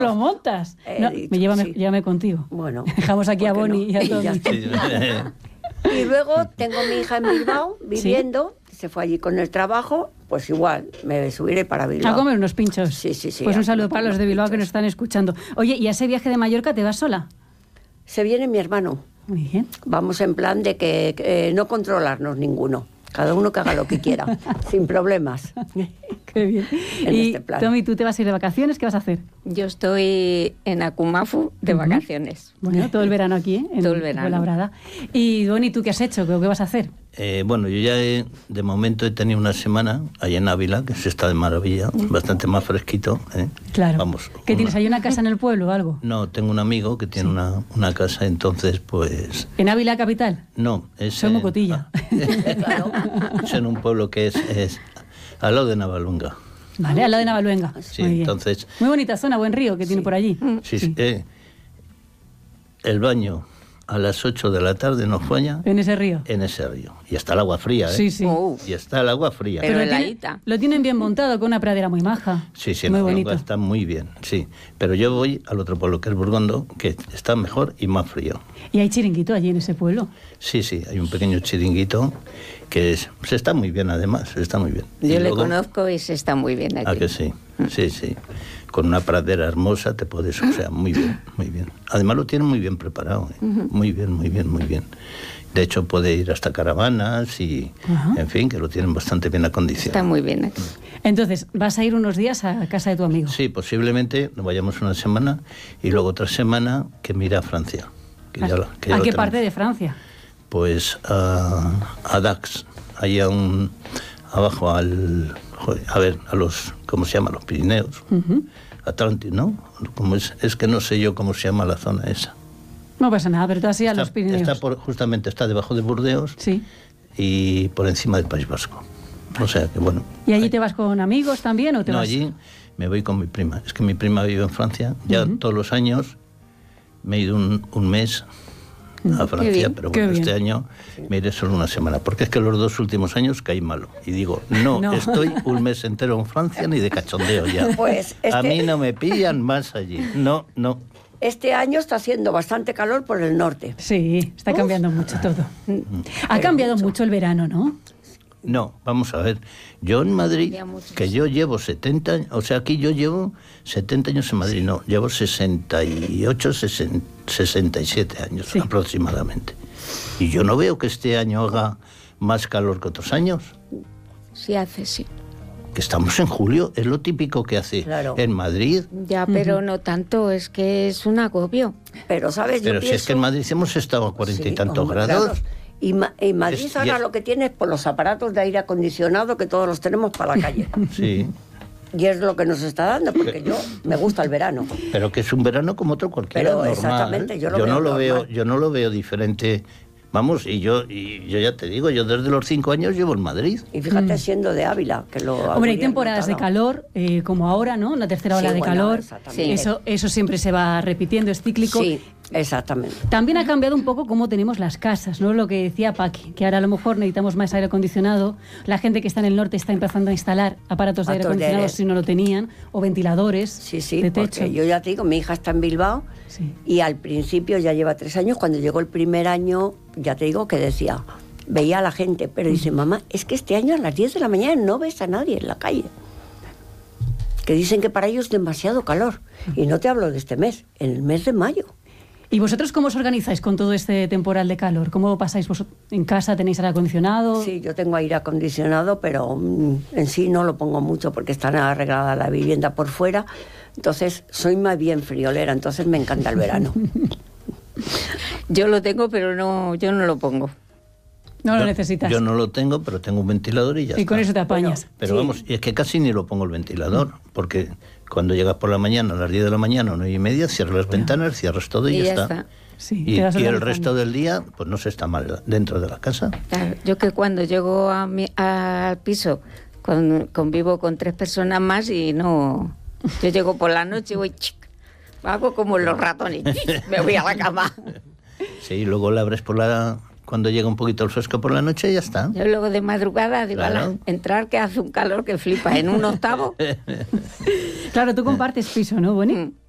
lo montas. No, llévame contigo. Bueno. Dejamos aquí a Bonnie y a Tony. Y luego tengo mi hija en Bilbao viviendo, se fue allí con el trabajo, pues igual, me subiré para Bilbao. A comer unos pinchos. Sí. Pues un saludo para los de Bilbao que nos están escuchando. Oye, ¿y a ese viaje de Mallorca te vas sola? Se viene mi hermano. Muy bien. Vamos en plan de que no controlarnos ninguno. Cada uno que haga lo que quiera, sin problemas. Qué bien. Y este plan. Tommy, ¿tú te vas a ir de vacaciones? ¿Qué vas a hacer? Yo estoy en Akumafu de vacaciones. Bueno, todo el verano aquí, ¿eh? Todo el verano. Fuenlabrada. Y Bonnie, ¿tú qué has hecho? ¿Qué vas a hacer? Bueno, yo ya de momento he tenido una semana allá en Ávila, que se está de maravilla, bastante más fresquito. Claro. Vamos. ¿Qué tienes? ¿Hay una casa en el pueblo o algo? No, tengo un amigo que tiene una casa, entonces pues... ¿En Ávila capital? No, es... Soy Mocotilla. Claro. Es en un pueblo que es al lado de Navalunga. Vale, al lado de Navalluenga. Sí, Muy bien. entonces... Muy bonita zona, buen río que tiene por allí. Sí. El baño a las 8 de la tarde nos baña ¿En ese río? en ese río. Y está el agua fría, ¿eh? Sí. Oh. Y está el agua fría. Pero Pero lo tienen bien montado, con una pradera muy maja. Sí, muy en bonito. está muy bien, sí. Pero yo voy al otro pueblo, que es Burgondo, que está mejor y más frío. ¿Y hay chiringuito allí en ese pueblo? Sí, hay un pequeño chiringuito que se está muy bien, además, está muy bien. Yo Y le luego, conozco y se está muy bien aquí. ¿a que sí? Sí. Con una pradera hermosa te puedes, o sea, muy bien, muy bien. Además lo tienen muy bien preparado, ¿eh? Muy bien. De hecho puede ir hasta caravanas y, en fin, que lo tienen bastante bien acondicionado. Está muy bien aquí. Entonces, ¿vas a ir unos días a casa de tu amigo? Sí, posiblemente nos vayamos una semana y luego otra semana que me irá a Francia. ¿A qué parte de Francia? Pues a Dax, ahí abajo a los, ¿cómo se llama? Los Pirineos, Atlántico, ¿no? Es que no sé yo cómo se llama la zona esa. No pasa nada, pero tú has ido a los Pirineos. Justamente está debajo de Burdeos, sí, y por encima del País Vasco. O sea que bueno. ¿Y allí te vas con amigos también o te vas? No, allí me voy con mi prima. Es que mi prima vive en Francia. Ya todos los años me he ido un mes a Francia, pero bueno, este año me iré solo una semana, porque es que los 2 últimos años caí malo. Y digo, no. Estoy un mes entero en Francia ni de cachondeo ya. Pues a mí no me pillan más allí. No. Este año está haciendo bastante calor por el norte. Sí, está cambiando mucho todo. Ha cambiado mucho el verano, ¿no? No, vamos a ver. Yo en Madrid, que yo llevo 70 años, o sea, aquí yo llevo 70 años en Madrid, no, llevo 68, 67 años aproximadamente. Y yo no veo que este año haga más calor que otros años. Sí hace, sí. Que estamos en julio, es lo típico que hace en Madrid. Ya, pero no tanto, es que es un agobio. Pero, ¿sabes? Pero si es que en Madrid hemos estado a 40 y tantos grados. Claro. Y Madrid ahora lo que tiene es por los aparatos de aire acondicionado que todos los tenemos para la calle. Sí. Y es lo que nos está dando, porque yo me gusta el verano. Pero que es un verano como otro cualquiera, pero normal. Exactamente, yo no lo veo diferente. Vamos, y yo ya te digo, yo desde los 5 años llevo en Madrid. Y fíjate, siendo de Ávila, que lo... Hombre, hay temporadas de calor, como ahora, ¿no? La tercera ola de calor. Eso siempre se va repitiendo, es cíclico. Sí, exactamente. También ha cambiado un poco cómo tenemos las casas, ¿no? Lo que decía Paqui, que ahora a lo mejor necesitamos más aire acondicionado. La gente que está en el norte está empezando a instalar aparatos de aire acondicionado si no lo tenían, o ventiladores de techo. Porque yo ya te digo, mi hija está en Bilbao y al principio ya lleva 3 años. Cuando llegó el primer año, ya te digo que decía, veía a la gente, pero dice, mamá, es que este año a las 10 de la mañana no ves a nadie en la calle. Que dicen que para ellos es demasiado calor. Y no te hablo de este mes, en el mes de mayo. ¿Y vosotros cómo os organizáis con todo este temporal de calor? ¿Cómo pasáis vosotros? ¿En casa tenéis aire acondicionado? Sí, yo tengo aire acondicionado, pero en sí no lo pongo mucho porque está arreglada la vivienda por fuera. Entonces, soy más bien friolera, entonces me encanta el verano. Yo lo tengo, pero yo no lo pongo. No lo necesitas. Yo no lo tengo, pero tengo un ventilador y ya está. Y con eso te apañas. Bueno, pero vamos, y es que casi ni lo pongo el ventilador, porque cuando llegas por la mañana, a las 10 de la mañana, 9:30, cierras las ventanas, cierras todo y ya está. Sí, y el resto del día, pues no se está mal dentro de la casa. Claro, yo que cuando llego al piso, convivo con 3 personas más y no... Yo llego por la noche y voy... hago como los ratones, me voy a la cama. Sí, luego la abres cuando llega un poquito el fresco por la noche y ya está. Yo luego de madrugada digo, claro. Entrar que hace un calor que flipa en un octavo. Claro, tú compartes piso, ¿no, Bonnie?